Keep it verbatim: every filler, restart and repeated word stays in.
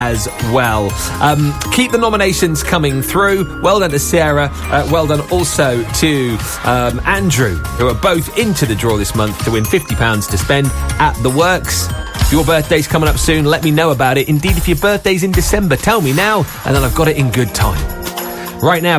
as well. Um, keep the nominations coming through. Well done to Sarah. Uh, well done also to um, Andrew, who are both into the draw this month to win fifty pounds to spend at The Works. If your birthday's coming up soon, let me know about it. Indeed, if your birthday's in December, tell me now, and then I've got it in good time. Right now,